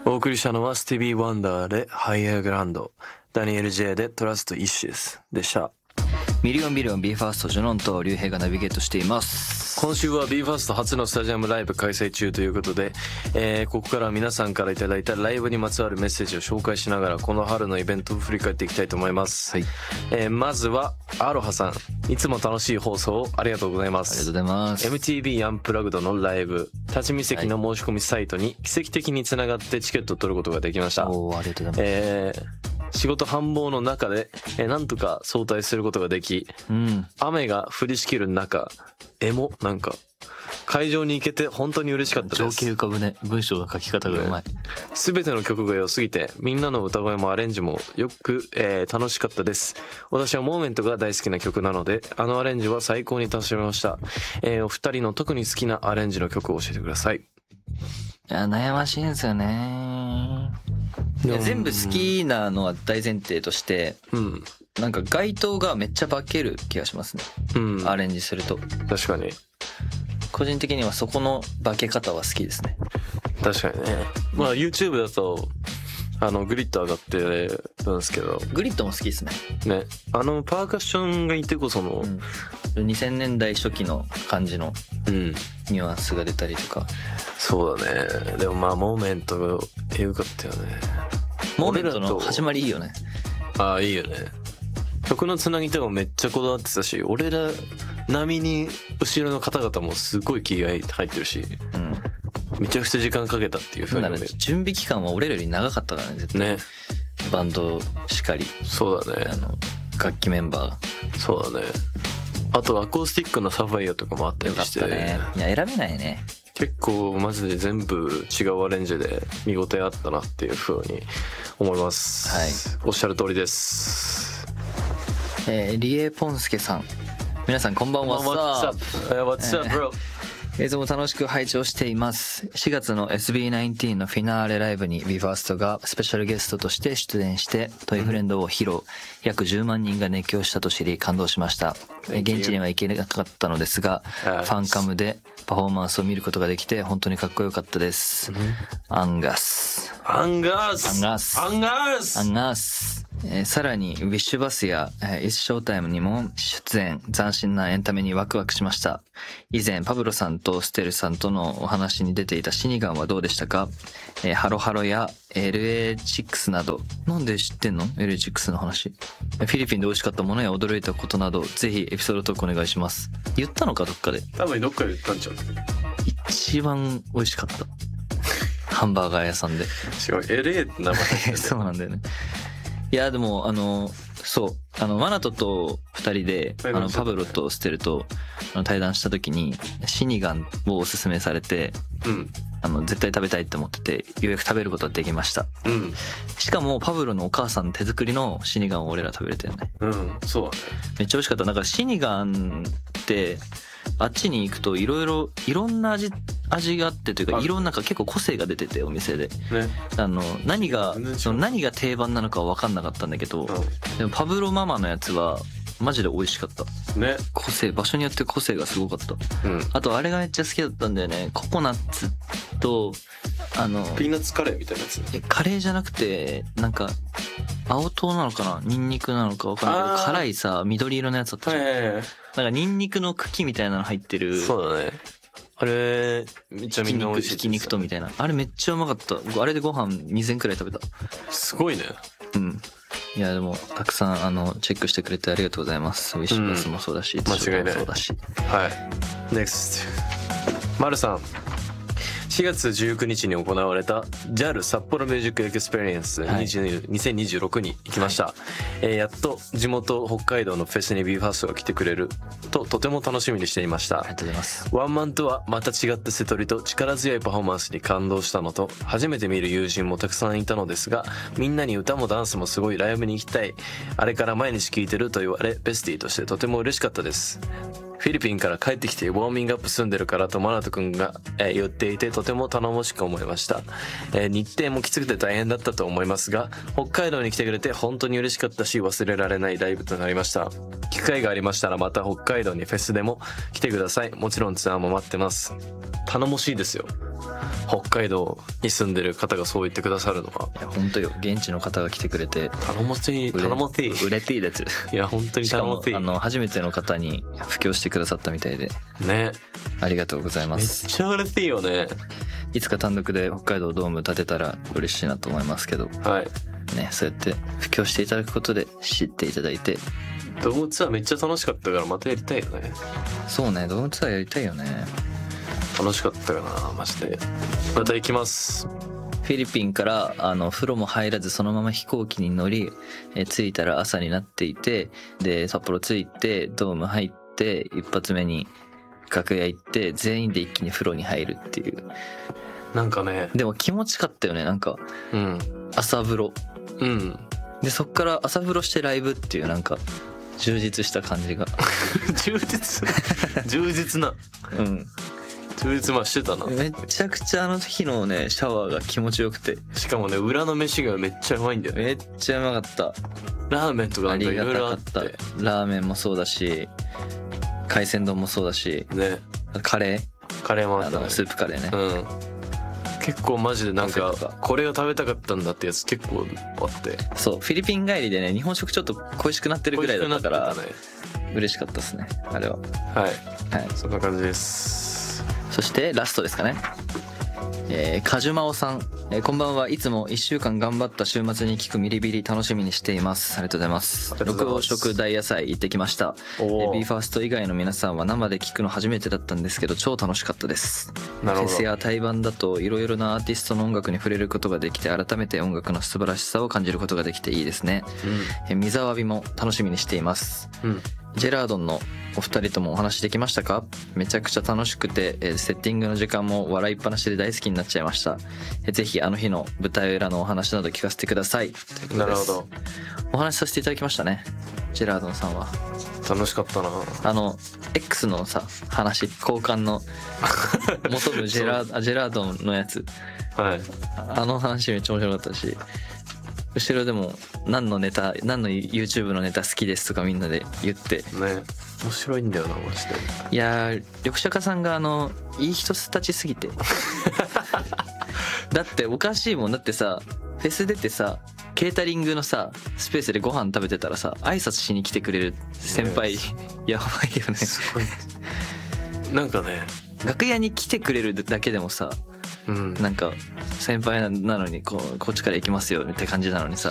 お送りしたのはスティービー・ワンダーでハイエアグランド、ダニエル・ジェイでトラスト・イッシュスでした。 ミリオンビリオン BE:FIRST ジュノンとリュウヘイがナビゲートしています。 今週は BE:FIRST 初のスタジアムライブ開催中ということで、ここからは皆さんからいただいたライブにまつわるメッセージを紹介しながらこの春のイベントを振り返っていきたいと思います、はいまずはアロハさん、いつも楽しい放送をありがとうございます。 ありがとうございます。 MTV アンプラグドのライブ立ち見席の申し込みサイトに奇跡的につながってチケットを取ることができました。 おー、ありがとうございます。 仕事繁忙の中で、なんとか早退することができ、雨が降りしきる中、なんか会場に行けて本当に嬉しかったです。 情景浮かぶね。文章の書き方がうまい。 全ての曲が良すぎて、みんなの歌声もアレンジもよく、楽しかったです。私はモーメントが大好きな曲なので、あのアレンジは最高に楽しめました。お二人の特に好きなアレンジの曲を教えてください。 いや、悩ましいんですよね。いや、全部好きなのは大前提として、なんか街灯がめっちゃ化ける気がしますね。アレンジすると。確かに。 個人的にはそこの化け方は好きですね。 確かにね。まあ YouTube だとグリッド上がってるんですけど。 グリッドも好きですね。 ね。パーカッションがいてこその、 2000年代初期の感じのニュアンスが出たりとか。 そうだね。でもまあモーメントが良かったよね。 モーメントの始まりいいよね。 ああ、いいよね。曲のつなぎとかもめっちゃこだわってたし、俺ら並みに後ろの方々もすごい気合入ってるし、めちゃくちゃ時間かけたっていう風に。 準備期間は俺らより長かったからね、絶対。ね。バンドしかり。 そうだね。 楽器メンバー。そうだね。あとアコースティックのサファイアとかもあったりして。よかったね。いや、選べないね。 結構マジで全部違うアレンジで見応えあったなっていう風に思います。はい。おっしゃる通りです。 リエポンスケさん、皆さんこんばんは。 What's up, bro? いつも楽しく拝聴しています。4月の SB19 のフィナーレライブに BE:FIRST がスペシャルゲストとして出演してトイフレンドを披露、約10万人が熱狂したと知り感動しました。現地には行けなかったのですが、ファンカムでパフォーマンスを見ることができて本当にかっこよかったです。アンガス。さらにウィッシュバスやイスショータイムにも出演、斬新なエンタメにワクワクしました。以前パブロさんとステルさんとのお話に出ていたシニガンはどうでしたか？ハロハロや LA6 など。なんで知ってんの？ LA6 の話。フィリピンで美味しかったものや驚いたことなど、ぜひエピソードトークお願いします。言ったのかどっかで。 多分どっかで言ったんちゃう。 一番美味しかった。ハンバーガー屋さんで。違う、 LA って名前そうなんだよね。いや、でもそうマナトと2人でパブロとステルと対談した時にシニガンをおすすめされて、絶対食べたいって思ってて、ようやく食べることができました。しかもパブロのお母さん手作りのシニガンを俺ら食べれたよね。 そうだね。 めっちゃ美味しかった。なんかシニガンってあっちに行くといろんな味があってというか、結構個性が出てて、お店で、何が定番なのかは分かんなかったんだけど、でもパブロママのやつはマジで美味しかったね。場所によって個性がすごかった。あとあれがめっちゃ好きだったんだよね。ココナッツとピーナッツカレーみたいなやつ。 カレーじゃなくて、なんか青唐なのかな、ニンニクなのか分かんないけど、辛いさ緑色のやつだったじゃん。なんかニンニクの茎みたいなの入ってる。そうだね。あれめっちゃみんな美味しい。ひき肉とみたいな。あれめっちゃうまかった。あれでご飯2000くらい食べた。すごいね。いやでもたくさんチェックしてくれてありがとうございます。ウィッシュバスもそうだし、間違いない。そうだし。はい。NEXT。マルさん。4月19日に行われた JAL 札幌ミュージックエクスペリエンス2026に行きました。やっと地元北海道のフェスに BE:FIRST が来てくれるととても楽しみにしていました。ありがとうございます。ワンマンとはまた違った瀬取りと力強いパフォーマンスに感動したのと、初めて見る友人もたくさんいたのですが、みんなに歌もダンスもすごいライブに行きたい、あれから毎日聴いてると言われ、ベスティとしてとても嬉しかったです。フフィリピンから帰ってきてウォーミングアップ済んでるからとマナト君が、言っていてとても頼もしく思いました。日程もきつくて大変だったと思いますが、北海道に来てくれて本当に嬉しかったし、忘れられないライブとなりました。機会がありましたらまた北海道にフェスでも来てください。もちろんツアーも待ってます。頼もしいですよ、北海道に住んでる方がそう言ってくださるのは。 いや本当よ、現地の方が来てくれて頼もしい、頼もしい、 嬉しいです。 いや本当に頼もしい。 しかも初めての方に布教してくださったみたいでね、 ありがとうございまめっす。 ちゃ嬉しいよね。 いつか単独で北海道ドーム建てたら嬉しいなと思いますけど、 はいね、そうやって布教していただくことで知っていただいて。 ドームツアーめっちゃ楽しかったからまたやりたいよね。 そうね、ドームツアーやりたいよね。 楽しかったかなマジで。また行きます。 フィリピンから風呂も入らずそのまま飛行機に乗り、着いたら朝になっていて、で札幌着いてドーム入って一発目に楽屋行って全員で一気に風呂に入るっていう。 なんかね、 でも気持ちかったよね、なんか朝風呂、でそっから朝風呂してライブっていう、なんか充実した感じが充実な充実してたな。 めちゃくちゃあの日のねシャワーが気持ちよくて、 しかもね裏の飯がめっちゃうまいんだよね。 めっちゃうまかった。 ラーメンとかなんかいろいろあって、 ありがたかった。ラーメンもそうだし海鮮丼もそうだしね、カレーもあったね、 スープカレーね、 結構マジでなんかこれが食べたかったんだってやつ結構あって。 そう、フィリピン帰りでね日本食ちょっと恋しくなってるぐらいだったから、嬉しかったですねあれは。はい、そんな感じです。そしてラストですかね。カジュマオさん、こんばんは。いつも1週間頑張った週末に聞くミリビリ楽しみにしています。ありがとうございます。六黄色大野菜行ってきました。BE:FIRST 以外の皆さんは生で聞くの初めてだったんですけど超楽しかったです。フェスや対バンだといろいろなアーティストの音楽に触れることができて、改めて音楽の素晴らしさを感じることができていいですね。水沢びも楽しみにしています。ジェラードンのお二人ともお話できましたか？めちゃくちゃ楽しくて、セッティングの時間も笑いっぱなしで大好きになっちゃいました。ぜひあの日の舞台裏のお話など聞かせてください。なるほど。お話しさせていただきましたね、ジェラードンさんは。楽しかったな。X のさ話、交換の求むジェラードンのやつ、あの話めっちゃ面白かったし、後ろでも何の YouTube のネタ好きですとかみんなで言ってね、面白いんだよなマジで。いやー、緑茶家さんがいい人たちすぎてだっておかしいもん。だってさフェス出てさケータリングのさスペースでご飯食べてたらさ挨拶しに来てくれる先輩、やばいよね。すごいなんかね、楽屋に来てくれるだけでもさ、なんか先輩なのにこっちから行きますよって感じなのにさ、